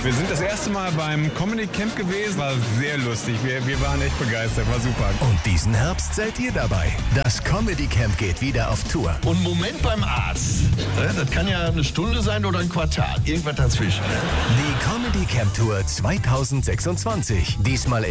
Wir sind das erste Mal beim Comedy Camp gewesen. War sehr lustig. Wir waren echt begeistert. War super. Und diesen Herbst seid ihr dabei. Das Comedy Camp geht wieder auf Tour. Und Moment beim Arzt. Das kann ja eine Stunde sein oder ein Quartal. Irgendwas dazwischen. Die Comedy Camp Tour 2026. Diesmal